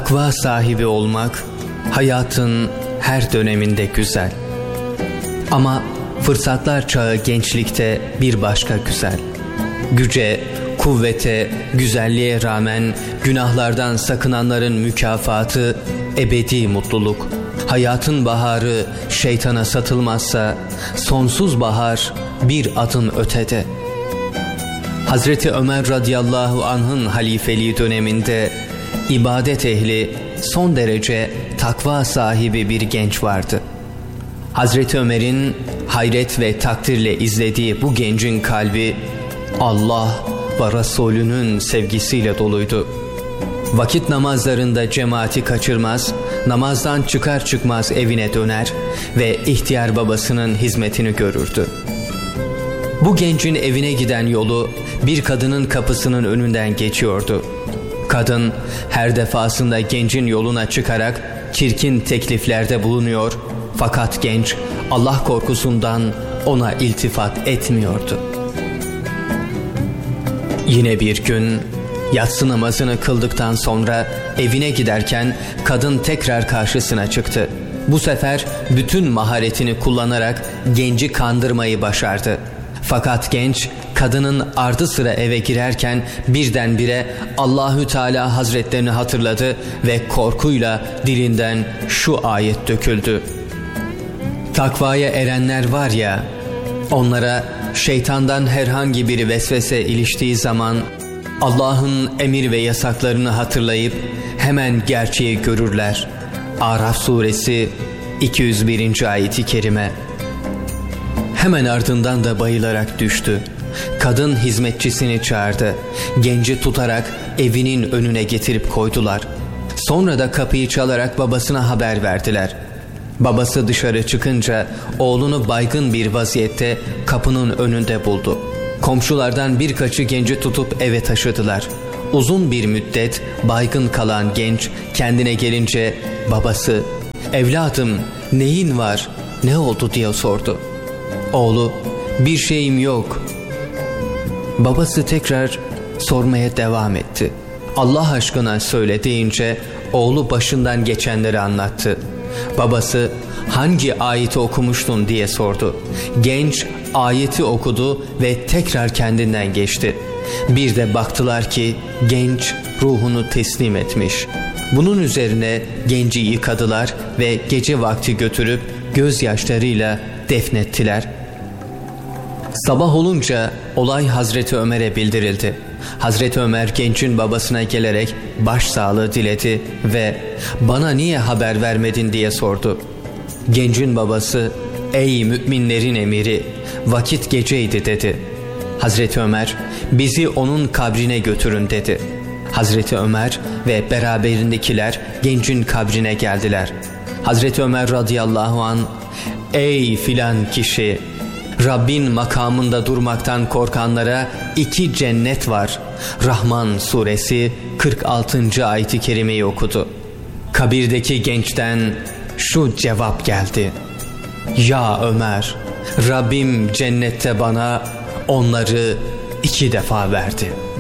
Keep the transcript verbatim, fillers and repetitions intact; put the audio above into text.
Takva sahibi olmak hayatın her döneminde güzel. Ama fırsatlar çağı gençlikte bir başka güzel. Güce, kuvvete, güzelliğe rağmen günahlardan sakınanların mükafatı ebedi mutluluk. Hayatın baharı şeytana satılmazsa sonsuz bahar bir adım ötede. Hazreti Ömer radıyallahu anh'ın halifeliği döneminde ibadet ehli, son derece takva sahibi bir genç vardı. Hazreti Ömer'in hayret ve takdirle izlediği bu gencin kalbi Allah ve Resulünün sevgisiyle doluydu. Vakit namazlarında cemaati kaçırmaz, namazdan çıkar çıkmaz evine döner ve ihtiyar babasının hizmetini görürdü. Bu gencin evine giden yolu bir kadının kapısının önünden geçiyordu. Kadın her defasında gencin yoluna çıkarak çirkin tekliflerde bulunuyor, fakat genç Allah korkusundan ona iltifat etmiyordu. Yine bir gün yatsı namazını kıldıktan sonra evine giderken kadın tekrar karşısına çıktı. Bu sefer bütün maharetini kullanarak genci kandırmayı başardı. Fakat genç kadının ardı sıra eve girerken birdenbire Allahü Teala Hazretlerini hatırladı ve korkuyla dilinden şu ayet döküldü. Takvaya erenler var ya, onlara şeytandan herhangi bir vesvese iliştiği zaman Allah'ın emir ve yasaklarını hatırlayıp hemen gerçeği görürler. Araf suresi iki yüz birinci ayeti kerime. Hemen ardından da bayılarak düştü. Kadın hizmetçisini çağırdı. Genci tutarak evinin önüne getirip koydular. Sonra da kapıyı çalarak babasına haber verdiler. Babası dışarı çıkınca oğlunu baygın bir vaziyette kapının önünde buldu. Komşulardan birkaçı genci tutup eve taşıdılar. Uzun bir müddet baygın kalan genç kendine gelince babası "Evladım, neyin var, ne oldu?" diye sordu. Oğlu "Bir şeyim yok." Babası tekrar sormaya devam etti. "Allah aşkına söyle" deyince oğlu başından geçenleri anlattı. Babası "Hangi ayeti okumuştun?" diye sordu. Genç ayeti okudu ve tekrar kendinden geçti. Bir de baktılar ki genç ruhunu teslim etmiş. Bunun üzerine genci yıkadılar ve gece vakti götürüp gözyaşlarıyla defnettiler. Sabah olunca olay Hazreti Ömer'e bildirildi. Hazreti Ömer gencin babasına gelerek başsağlığı diledi ve "Bana niye haber vermedin?" diye sordu. Gencin babası "Ey müminlerin emiri, vakit geceydi" dedi. Hazreti Ömer "Bizi onun kabrine götürün" dedi. Hazreti Ömer ve beraberindekiler gencin kabrine geldiler. Hazreti Ömer radıyallahu an "Ey filan kişi, Rabbin makamında durmaktan korkanlara iki cennet var." Rahman suresi kırk altıncı ayeti kerimeyi okudu. Kabirdeki gençten şu cevap geldi: "Ya Ömer, Rabbim cennette bana onları iki defa verdi."